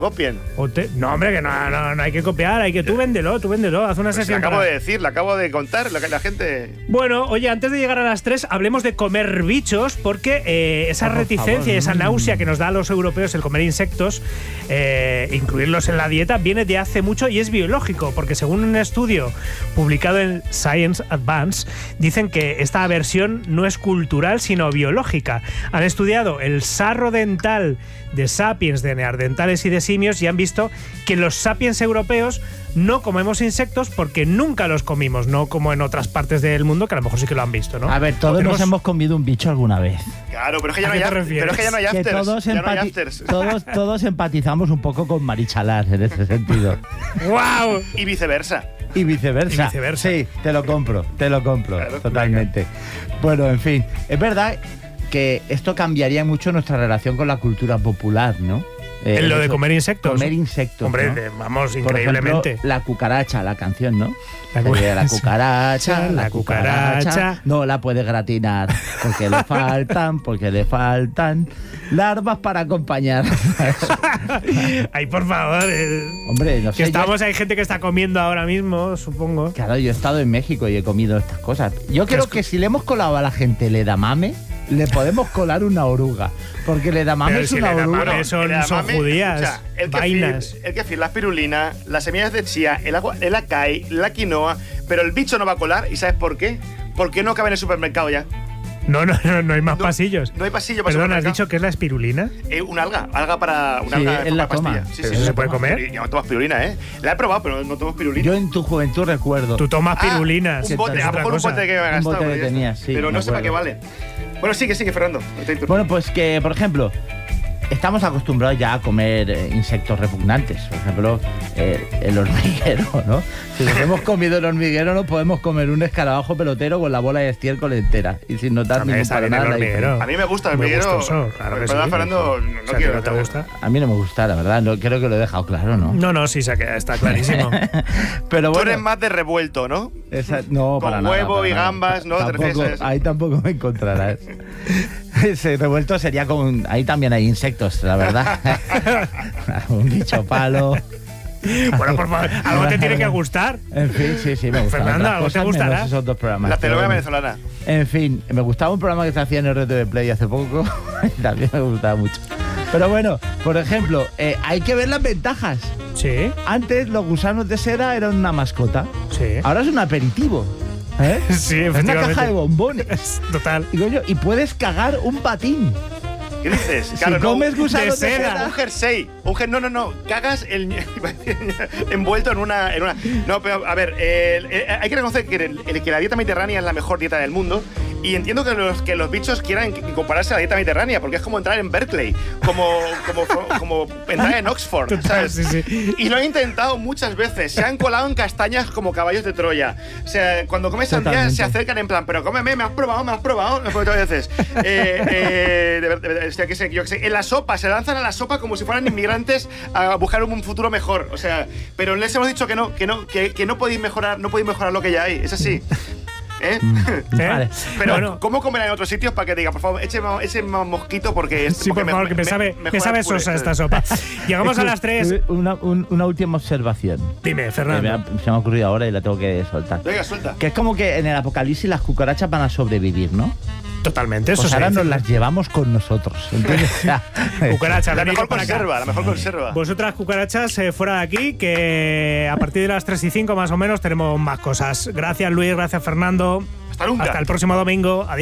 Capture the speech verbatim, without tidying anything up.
Copien. O te, no, hombre, que no, no, no hay que copiar, hay que tú véndelo, tú véndelo, haz una Pues sesión. lo acabo para... de decir, lo acabo de contar, lo que la gente... Bueno, oye, antes de llegar a las tres, hablemos de comer bichos, porque eh, esa Por reticencia favor, y esa mm. náusea que nos da a los europeos el comer insectos, eh, incluirlos en la dieta, viene de hace mucho y es biológico, porque según un estudio publicado en Science Advance, dicen que esta aversión no es cultural, sino biológica. Han estudiado el sarro dental de sapiens, de neandertales y de simios y han visto que los sapiens europeos no comemos insectos porque nunca los comimos, no como en otras partes del mundo que a lo mejor sí que lo han visto, ¿no? A ver, todos Tenemos... nos hemos comido un bicho alguna vez. Claro, pero es que ya ¿A no hay, qué te after, refieres? pero es que ya no hay Que afters. todos, Ya no hay empati- afters. todos, todos empatizamos un poco con Marichalar en ese sentido. ¡Guau! Y viceversa. Y viceversa. Y viceversa. Sí, te lo compro, te lo compro, Claro, totalmente. Bueno, en fin, es verdad que esto cambiaría mucho nuestra relación con la cultura popular, ¿no? Eh, En lo de eso- comer insectos. Comer insectos, Hombre, ¿no? de- vamos, Por increíblemente. ejemplo, la cucaracha, la canción, ¿no? La La, cu- la cucaracha, la la cucaracha. cucaracha, no la puede gratinar porque le faltan, porque le faltan larvas para acompañar. Ay, por favor. eh, Hombre, no que sé. yo- estamos, hay gente que está comiendo ahora mismo, supongo. Claro, yo he estado en México y he comido estas cosas. Yo creo que si le hemos colado a la gente el edamame, le podemos colar una oruga. Porque el edamame Pero es si una el edamame oruga. es- Son- el son edamame, judías, escucha, el vainas. Kefir, el kefir, la espirulina, las semillas de chía, el agua, el acai, la quinoa, pero el bicho no va a colar. ¿Y sabes por qué? Porque no cabe en el supermercado ya. No, no, no, no hay más No, pasillos. No hay pasillo para Perdón, ¿has supermercado. dicho que es la espirulina? Eh, un alga, alga para una Sí, alga él la para toma. pastilla. Sí, ¿Pero sí, se sí. puede comer? Yo no tomo espirulina, ¿eh? La he probado, pero no tomo espirulina. Yo en tu juventud recuerdo. Tú tomas Ah, pirulinas. un bote, es a lo otra mejor un cosa. bote que me he Un gastado. bote que pero ya está. tenías, sí, Pero me no sé para qué acuerdo. vale. Bueno, sigue, sigue, Fernando. Estoy turno. Bueno, pues que, por ejemplo, estamos acostumbrados ya a comer eh, insectos repugnantes. Por ejemplo, eh, el hormiguero, ¿no? Si nos hemos comido el hormiguero, no podemos comer un escarabajo pelotero con la bola de estiércol entera y sin notar Hombre, ningún está para bien el nada la hormiguero. diferencia. A mí me gusta el Muy hormiguero. gustoso, claro que Perdón, sí. Fernando, no, O sea, quiero. que no te gusta. A mí no me gusta, la verdad. No, creo que lo he dejado claro, ¿no? No, no, sí, se ha quedado, está clarísimo. Pero Tú bueno, eres más de revuelto, ¿no? esa- no, con para nada, huevo para y nada. gambas, ¿no? ¿Te Tampoco- refieres a eso? ahí tampoco me encontrarás. Ese revuelto sería con... Ahí también hay insectos, la verdad. Un bicho palo. Bueno, por favor, algo te tiene que gustar. En fin, sí, sí, me gustan. Fernando, otras ¿algo te cosas gustará? menos esos dos programas. La pero telenovela bueno. venezolana. En fin, me gustaba un programa que se hacía en R T V Play hace poco. Y también me gustaba mucho. Pero bueno, por ejemplo, eh, hay que ver las ventajas. Sí, Antes los gusanos de seda eran una mascota. sí. Ahora es un aperitivo. ¿eh? Sí, Es una efectivamente. caja de bombones. Total. Y, coño, y puedes cagar un patín. ¿Qué dices? Si comes gusanos de de seda. seda. Un jersey. Un jer- no, no, no. Cagas el, envuelto en una, en una. No, pero a ver, eh, eh, hay que reconocer que, el, el- que la dieta mediterránea es la mejor dieta del mundo. Y entiendo que los, que los bichos quieran compararse a la dieta mediterránea, porque es como entrar en Berkeley, como, como, como entrar en Oxford, Total, ¿sabes? sí, sí. Y lo han intentado muchas veces. Se han colado en castañas como caballos de Troya. O sea, cuando comes sandía Totalmente. se acercan en plan, pero cómeme, me has probado, me has probado. Muchas veces. Eh, eh, de ver- de ver- o sea, que sé, yo que sé, en la sopa, se lanzan a la sopa como si fueran inmigrantes a buscar un futuro mejor. O sea, pero les hemos dicho que no, que no, que, que no podéis mejorar, no podéis mejorar lo que ya hay. Es así. ¿Eh? ¿Eh? Vale. Pero, Bueno. ¿cómo comerán en otros sitios para que diga, por favor, eche más, eche más mosquito porque es Sí, por porque favor, que me sabe, me mejora sabe el puré. sosa esta sopa. Llegamos a las tres. Una, un- una última observación. Dime, Que me ha- Fernando. se me ha ocurrido ahora y la tengo que soltar. Venga, suelta. Que es como que en el apocalipsis las cucarachas van a sobrevivir, ¿no? Totalmente, eso Pues se ahora dice. nos las llevamos con nosotros. ¿Entiendes? O sea, Cucaracha, La venid mejor para acá. conserva, la mejor conserva. Vosotras, cucarachas, eh, fuera de aquí, que a partir de las tres y cinco más o menos tenemos más cosas. Gracias, Luis, gracias, Fernando. Hasta nunca. Hasta el próximo domingo. Adiós.